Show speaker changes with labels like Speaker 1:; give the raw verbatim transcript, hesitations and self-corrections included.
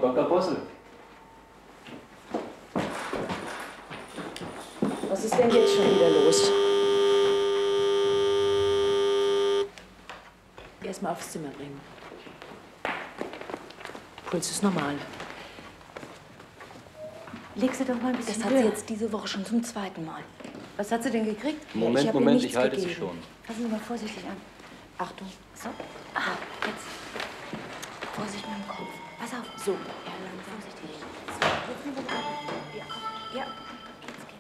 Speaker 1: Doktor Bossel.
Speaker 2: Was ist denn jetzt schon wieder los? Erstmal aufs Zimmer bringen. Puls ist normal.
Speaker 3: Leg sie doch mal ein bisschen
Speaker 4: Das hat
Speaker 3: höher.
Speaker 4: sie jetzt diese Woche schon zum zweiten Mal.
Speaker 3: Was hat sie denn gekriegt?
Speaker 1: Moment,
Speaker 4: ich hab ihr
Speaker 1: Moment,
Speaker 4: nichts
Speaker 1: ich halte
Speaker 4: gegeben.
Speaker 1: sie schon.
Speaker 3: Fassen Sie mal vorsichtig an. Achtung. So. Ah, jetzt.
Speaker 4: Vorsicht mit dem Kopf.
Speaker 3: Pass auf.
Speaker 2: So.
Speaker 3: Ja, lang, vorsichtig. So, jetzt nehmen wir die Arme. Ja, komm. Ja.